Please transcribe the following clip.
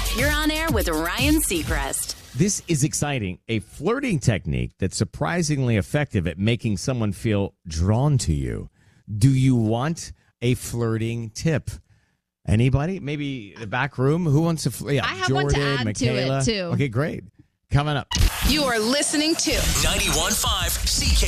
You're on air with Ryan Seacrest. This is exciting. A flirting technique that's surprisingly effective at making someone feel drawn to you. Do you want a flirting tip? Anybody? Maybe the back room? Who wants to flirt? Yeah, I have Jordan, one to add Michaela. to it, too. Okay, great. Coming up. You are listening to 91.5 CK.